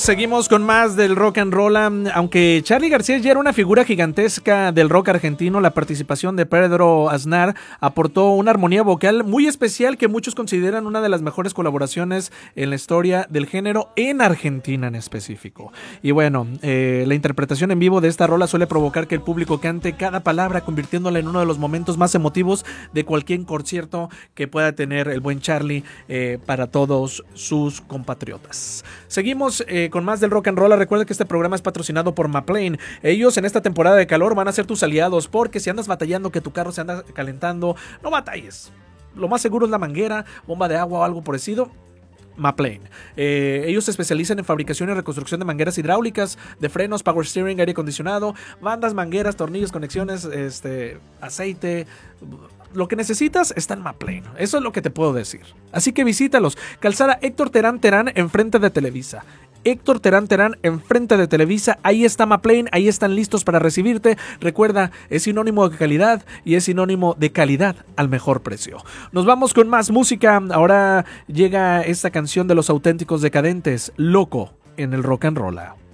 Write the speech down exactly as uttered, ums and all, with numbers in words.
Seguimos con más del rock and roll. Aunque Charly García ya era una figura gigantesca del rock argentino, la participación de Pedro Aznar aportó una armonía vocal muy especial que muchos consideran una de las mejores colaboraciones en la historia del género en Argentina en específico. Y bueno, eh, la interpretación en vivo de esta rola suele provocar que el público cante cada palabra, convirtiéndola en uno de los momentos más emotivos de cualquier concierto que pueda tener el buen Charly eh, para todos sus compatriotas. Seguimos eh, con más del rock and roll. Recuerda que este programa es patrocinado por Maplane. Ellos en esta temporada de calor van a ser tus aliados, porque si andas batallando que tu carro se anda calentando, no batalles. Lo más seguro es la manguera, bomba de agua o algo parecido. Maplane. Eh, ellos se especializan en fabricación y reconstrucción de mangueras hidráulicas, de frenos, power steering, aire acondicionado, bandas, mangueras, tornillos, conexiones, este, aceite. Lo que necesitas está en Maplane. Eso es lo que te puedo decir. Así que visítalos. Calzada Héctor Terán Terán, enfrente de Televisa. Héctor Terán Terán, enfrente de Televisa. Ahí está Maplane, ahí están listos para recibirte. Recuerda, es sinónimo de calidad y es sinónimo de calidad al mejor precio. Nos vamos con más música. Ahora llega esta canción de Los Auténticos Decadentes, Loco, en el Rock and Roll.